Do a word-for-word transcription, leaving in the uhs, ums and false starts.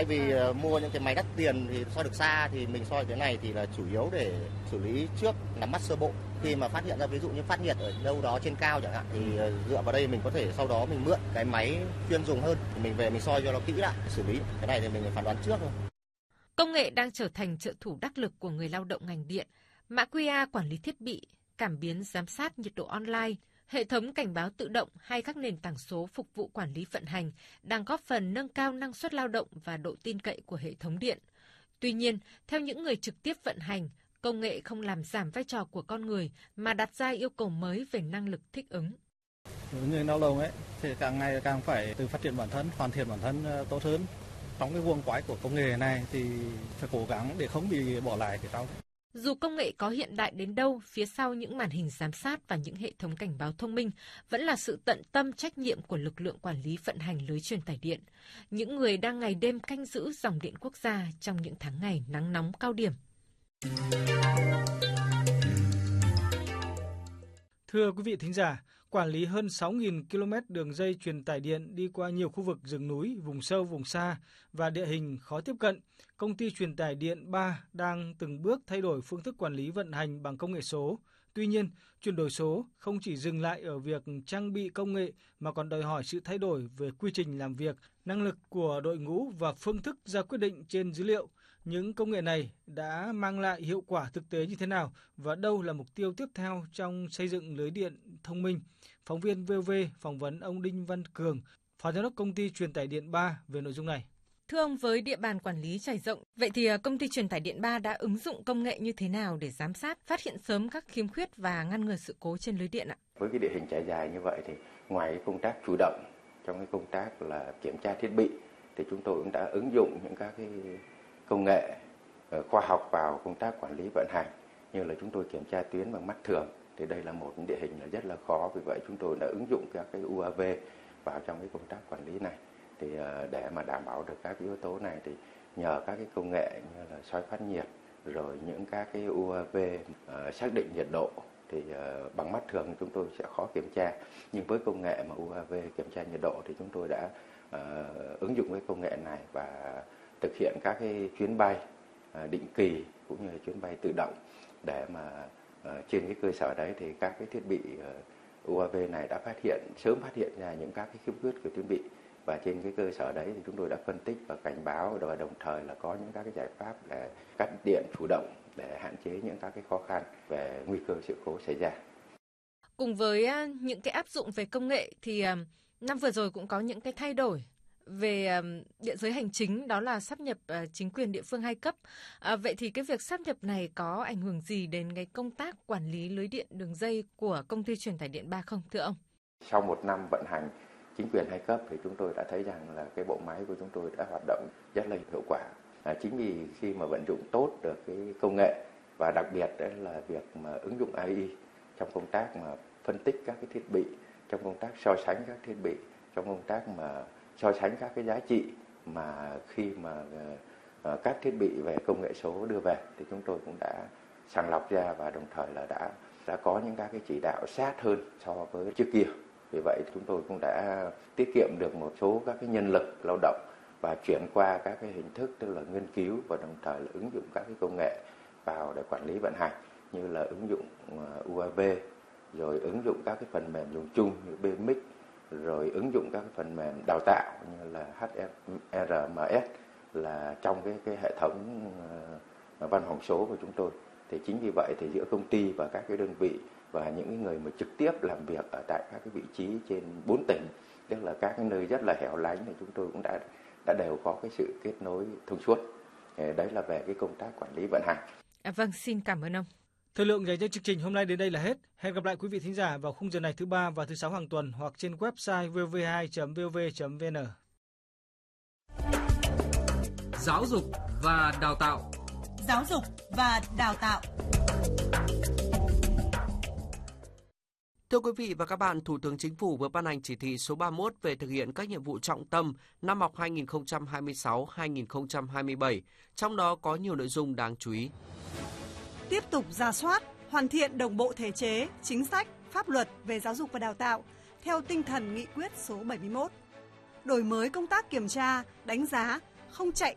vì uh, mua những cái máy đắt tiền thì soi được xa, thì mình soi cái này thì là chủ yếu để xử lý trước, nắm bắt sơ bộ. Khi mà phát hiện ra ví dụ như phát nhiệt ở đâu đó trên cao chẳng hạn thì uh, dựa vào đây mình có thể sau đó mình mượn cái máy chuyên dùng hơn, thì mình về mình soi cho nó kỹ lại, xử lý. Cái này thì mình phải phán đoán trước thôi. Công nghệ đang trở thành trợ thủ đắc lực của người lao động ngành điện. Mã quy rờ quản lý thiết bị, cảm biến giám sát nhiệt độ online, hệ thống cảnh báo tự động hay các nền tảng số phục vụ quản lý vận hành đang góp phần nâng cao năng suất lao động và độ tin cậy của hệ thống điện. Tuy nhiên, theo những người trực tiếp vận hành, công nghệ không làm giảm vai trò của con người mà đặt ra yêu cầu mới về năng lực thích ứng. Người lao động ấy thì càng ngày càng phải tự phát triển bản thân, hoàn thiện bản thân tốt hơn. Trong cái guồng quay của công nghệ này thì phải cố gắng để không bị bỏ lại phía sau. Dù công nghệ có hiện đại đến đâu, phía sau những màn hình giám sát và những hệ thống cảnh báo thông minh vẫn là sự tận tâm trách nhiệm của lực lượng quản lý vận hành lưới truyền tải điện, những người đang ngày đêm canh giữ dòng điện quốc gia trong những tháng ngày nắng nóng cao điểm. Thưa quý vị thính giả, quản lý hơn sáu nghìn ki lô mét đường dây truyền tải điện đi qua nhiều khu vực rừng núi, vùng sâu, vùng xa và địa hình khó tiếp cận, công ty truyền tải điện ba đang từng bước thay đổi phương thức quản lý vận hành bằng công nghệ số. Tuy nhiên, chuyển đổi số không chỉ dừng lại ở việc trang bị công nghệ mà còn đòi hỏi sự thay đổi về quy trình làm việc, năng lực của đội ngũ và phương thức ra quyết định trên dữ liệu. Những công nghệ này đã mang lại hiệu quả thực tế như thế nào và đâu là mục tiêu tiếp theo trong xây dựng lưới điện thông minh? Phóng viên vê o vê phỏng vấn ông Đinh Văn Cường, Phó Giám đốc công ty truyền tải điện ba về nội dung này. Thưa ông, với địa bàn quản lý trải rộng, vậy thì công ty truyền tải điện ba đã ứng dụng công nghệ như thế nào để giám sát, phát hiện sớm các khiếm khuyết và ngăn ngừa sự cố trên lưới điện ạ? Với cái địa hình trải dài như vậy thì ngoài cái công tác chủ động trong cái công tác là kiểm tra thiết bị thì chúng tôi cũng đã ứng dụng những các cái công nghệ khoa học vào công tác quản lý vận hành, như là chúng tôi kiểm tra tuyến bằng mắt thường. Thì đây là một địa hình là rất là khó, vì vậy chúng tôi đã ứng dụng các cái u a vê vào trong cái công tác quản lý này. Thì để mà đảm bảo được các cái yếu tố này thì nhờ các cái công nghệ như là soi phát nhiệt, rồi những các cái u a vê uh, xác định nhiệt độ thì uh, bằng mắt thường chúng tôi sẽ khó kiểm tra, nhưng với công nghệ mà u a vê kiểm tra nhiệt độ thì chúng tôi đã uh, ứng dụng cái công nghệ này và thực hiện các cái chuyến bay uh, định kỳ cũng như là chuyến bay tự động, để mà uh, trên cái cơ sở đấy thì các cái thiết bị uh, u a vê này đã phát hiện sớm phát hiện ra những các cái khiếm khuyết của thiết bị, và trên cái cơ sở đấy thì chúng tôi đã phân tích và cảnh báo, và đồng thời là có những các cái giải pháp để cắt điện chủ động để hạn chế những các cái khó khăn về nguy cơ sự cố xảy ra. Cùng với những cái áp dụng về công nghệ thì năm vừa rồi cũng có những cái thay đổi về địa giới hành chính, đó là sáp nhập chính quyền địa phương hai cấp. À, vậy thì cái việc sáp nhập này có ảnh hưởng gì đến cái công tác quản lý lưới điện đường dây của công ty truyền tải điện ba không, thưa ông? Sau một năm vận hành chính quyền hai cấp thì chúng tôi đã thấy rằng là cái bộ máy của chúng tôi đã hoạt động rất là hiệu quả. À, chính vì khi mà vận dụng tốt được cái công nghệ, và đặc biệt đấy là việc mà ứng dụng a i trong công tác mà phân tích các cái thiết bị, trong công tác so sánh các thiết bị, trong công tác mà so sánh các cái giá trị mà khi mà uh, các thiết bị về công nghệ số đưa về, thì chúng tôi cũng đã sàng lọc ra và đồng thời là đã đã có những các cái chỉ đạo sát hơn so với trước kia. Vì vậy chúng tôi cũng đã tiết kiệm được một số các cái nhân lực lao động và chuyển qua các cái hình thức, tức là nghiên cứu và đồng thời là ứng dụng các cái công nghệ vào để quản lý vận hành, như là ứng dụng u a vê, rồi ứng dụng các cái phần mềm dùng chung như bê em i xê, rồi ứng dụng các cái phần mềm đào tạo như là hát rờ em ét là trong cái cái hệ thống văn phòng số của chúng tôi. Thì chính vì vậy thì giữa công ty và các cái đơn vị và những người mà trực tiếp làm việc ở tại các cái vị trí trên bốn tỉnh, tức là các cái nơi rất là hẻo lánh, thì chúng tôi cũng đã đã đều có cái sự kết nối thông suốt. Đấy là về cái công tác quản lý vận hành. À, vâng, xin cảm ơn ông. Thời lượng dành cho chương trình hôm nay đến đây là hết. Hẹn gặp lại quý vị thính giả vào khung giờ này thứ ba và thứ sáu hàng tuần, hoặc trên website vê o vê hai chấm vê o vê chấm vê en. Giáo dục và đào tạo. Giáo dục và đào tạo. Thưa quý vị và các bạn, Thủ tướng Chính phủ vừa ban hành chỉ thị số ba mươi mốt về thực hiện các nhiệm vụ trọng tâm năm học hai nghìn không trăm hai mươi sáu hai nghìn không trăm hai mươi bảy, trong đó có nhiều nội dung đáng chú ý. Tiếp tục rà soát, hoàn thiện đồng bộ thể chế, chính sách, pháp luật về giáo dục và đào tạo theo tinh thần nghị quyết số bảy mươi mốt. Đổi mới công tác kiểm tra, đánh giá, không chạy